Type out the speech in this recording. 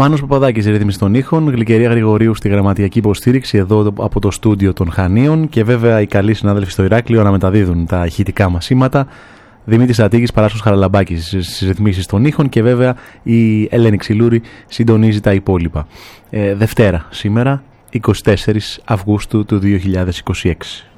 Μάνος Παπαδάκης, ρύθμιση των ήχων, Γλυκερία Γρηγορίου στη γραμματιακή υποστήριξη εδώ από το στούντιο των Χανίων και βέβαια οι καλοί συνάδελφοι στο Ηράκλειο να μεταδίδουν τα ηχητικά μας σήματα. Δημήτρης Αττίκης, Παράσχος Χαραλαμπάκης στις ρυθμίσεις των ήχων και βέβαια η Ελένη Ξυλούρη συντονίζει τα υπόλοιπα. Δευτέρα σήμερα, 24 Αυγούστου του 2026.